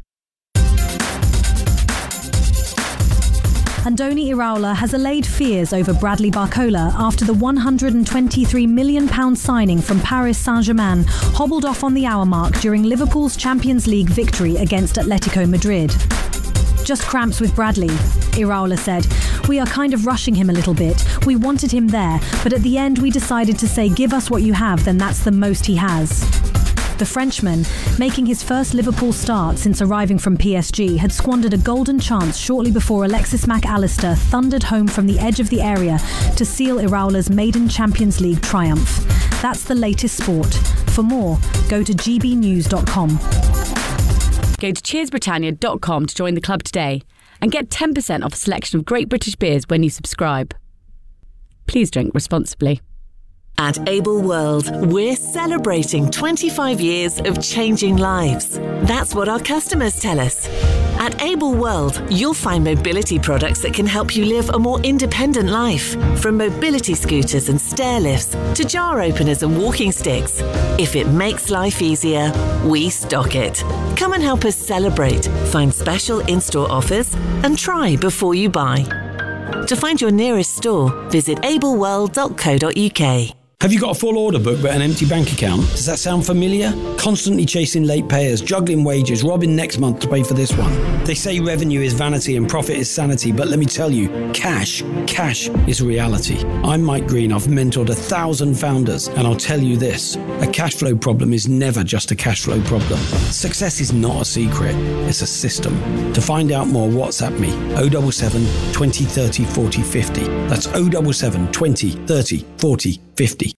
Andoni Iraola has allayed fears over Bradley Barcola after the one hundred twenty-three million pounds signing from Paris Saint-Germain hobbled off on the hour mark during Liverpool's Champions League victory against Atletico Madrid. Just cramps with Bradley, Iraola said. We are kind of rushing him a little bit. We wanted him there, but at the end we decided to say give us what you have, then that's the most he has. The Frenchman, making his first Liverpool start since arriving from P S G, had squandered a golden chance shortly before Alexis Mac Allister thundered home from the edge of the area to seal Iraola's maiden Champions League triumph. That's the latest sport. For more, go to g b news dot com. Go to cheers britannia dot com to join the club today and get ten percent off a selection of great British beers when you subscribe. Please drink responsibly. At Able World, we're celebrating twenty-five years of changing lives. That's what our customers tell us. At Able World, you'll find mobility products that can help you live a more independent life. From mobility scooters and stair lifts to jar openers and walking sticks. If it makes life easier, we stock it. Come and help us celebrate, find special in-store offers, and try before you buy. To find your nearest store, visit able world dot co dot uk. Have you got a full order book but an empty bank account? Does that sound familiar? Constantly chasing late payers, juggling wages, robbing next month to pay for this one. They say revenue is vanity and profit is sanity, but let me tell you, cash, cash is reality. I'm Mike Green, I've mentored a thousand founders, and I'll tell you this, a cash flow problem is never just a cash flow problem. Success is not a secret, it's a system. To find out more, WhatsApp me, oh seven seven, twenty, thirty, forty, fifty. That's oh seven seven, twenty, thirty, forty, fifty.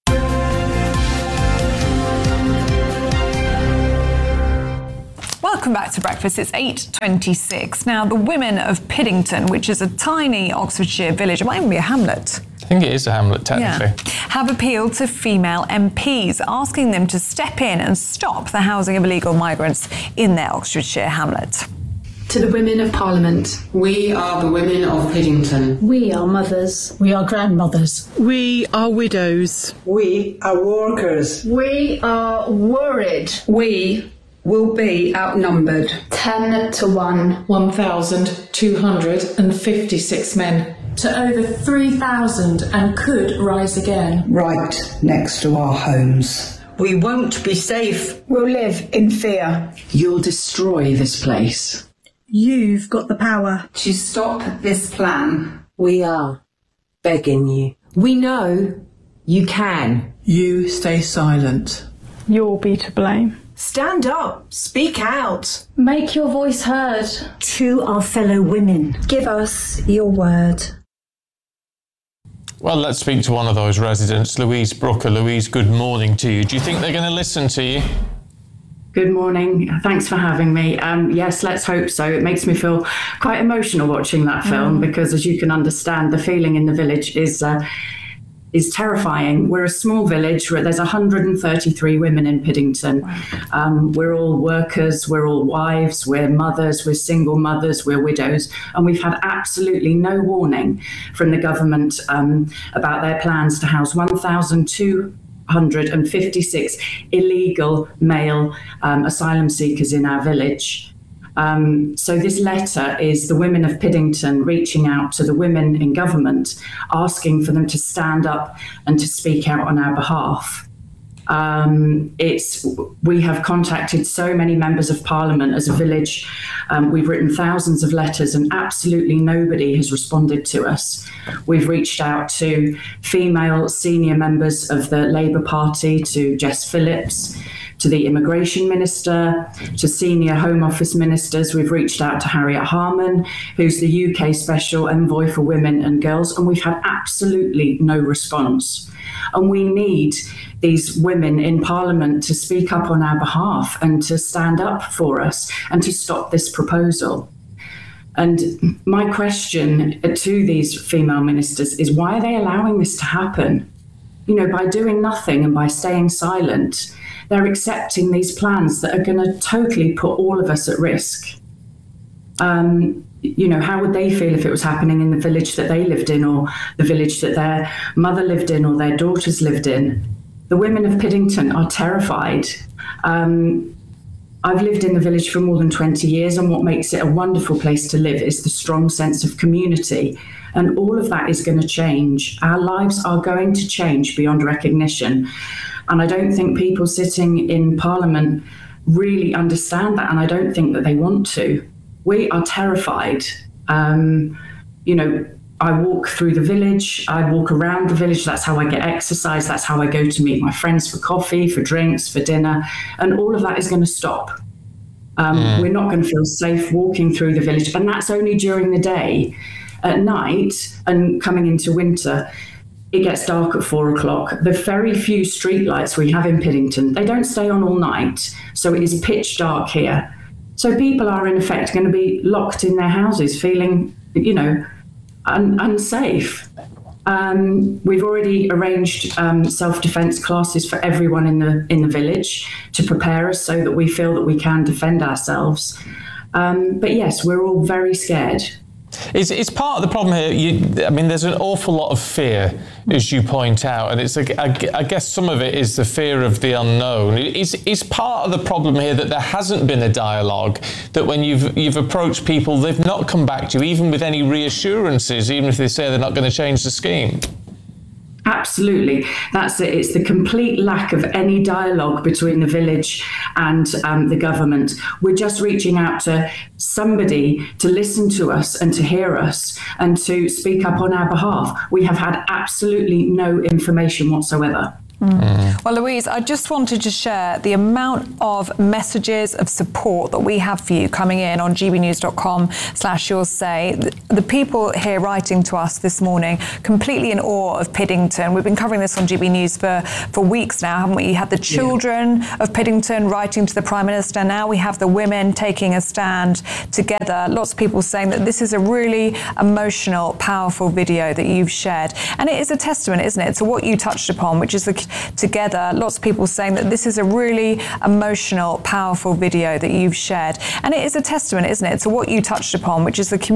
Welcome back to breakfast. It's eight twenty-six. Now, the women of Piddington, which is a tiny Oxfordshire village, it might even be a hamlet. I think it is a hamlet, technically. Yeah. Have appealed to female M Ps, asking them to step in and stop the housing of illegal migrants in their Oxfordshire hamlet. To the women of Parliament. We are the women of Piddington. We are mothers. We are grandmothers. We are widows. We are workers. We are worried. We will be outnumbered. Ten to one. one thousand two hundred fifty-six men. To over three thousand and could rise again. Right next to our homes. We won't be safe. We'll live in fear. You'll destroy this place. You've got the power to stop this plan. We are begging you. We know you can. You stay silent. You'll be to blame. Stand up. Speak out. Make your voice heard. To our fellow women. Give us your word. Well, let's speak to one of those residents, Louise Brooker. Louise, good morning to you. Do you think they're going to listen to you? Good morning. Thanks for having me. Um, yes, let's hope so. It makes me feel quite emotional watching that film mm. because, as you can understand, the feeling in the village is uh, is terrifying. We're a small village where there's one hundred thirty-three women in Piddington. Wow. Um, we're all workers, we're all wives, we're mothers, we're single mothers, we're widows, and we've had absolutely no warning from the government um, about their plans to house one thousand two hundred fifty-six illegal male um, asylum seekers in our village. Um, so this letter is the women of Piddington reaching out to the women in government, asking for them to stand up and to speak out on our behalf. Um, it's we have contacted so many members of Parliament as a village. Um, we've written thousands of letters and absolutely nobody has responded to us. We've reached out to female senior members of the Labour Party, to Jess Phillips, to the Immigration Minister, to senior Home Office ministers. We've reached out to Harriet Harman, who's the U K Special Envoy for Women and Girls, and we've had absolutely no response. And we need these women in Parliament to speak up on our behalf and to stand up for us and to stop this proposal. And my question to these female ministers is, why are they allowing this to happen? You know, by doing nothing and by staying silent, they're accepting these plans that are going to totally put all of us at risk. Um, you know, how would they feel if it was happening in the village that they lived in, or the village that their mother lived in, or their daughters lived in? The women of Piddington are terrified. Um, I've lived in the village for more than twenty years, and what makes it a wonderful place to live is the strong sense of community. And all of that is going to change. Our lives are going to change beyond recognition. And I don't think people sitting in Parliament really understand that, and I don't think that they want to. We are terrified. Um, you know, I walk through the village, I walk around the village, that's how I get exercise, that's how I go to meet my friends for coffee, for drinks, for dinner, and all of that is going to stop. Um, mm. We're not going to feel safe walking through the village, and that's only during the day. At night, and coming into winter, it gets dark at four o'clock. The very few street lights we have in Piddington, they don't stay on all night, so it is pitch dark here. So people are in effect going to be locked in their houses, feeling, you know, un- unsafe. Um, we've already arranged um, self-defense classes for everyone in the in the village to prepare us so that we feel that we can defend ourselves. Um, but yes, we're all very scared. It's, it's part of the problem here. You, I mean, there's an awful lot of fear, as you point out, and it's. A, I, I guess some of it is the fear of the unknown. It's, it's part of the problem here that there hasn't been a dialogue. That when you've you've approached people, they've not come back to you, even with any reassurances, even if they say they're not going to change the scheme. Absolutely. That's it. It's the complete lack of any dialogue between the village and um, the government. We're just reaching out to somebody to listen to us and to hear us and to speak up on our behalf. We have had absolutely no information whatsoever. Mm. Well, Louise, I just wanted to share the amount of messages of support that we have for you coming in on gbnews.com slash your say. The, the people here writing to us this morning, completely in awe of Piddington. We've been covering this on G B News for, for weeks now, haven't we? You had the children yeah. of Piddington writing to the Prime Minister. Now we have the women taking a stand together. Lots of people saying that this is a really emotional, powerful video that you've shared. And it is a testament, isn't it, to what you touched upon, which is the together. Lots of people saying that this is a really emotional, powerful video that you've shared. And it is a testament, isn't it, to what you touched upon, which is the community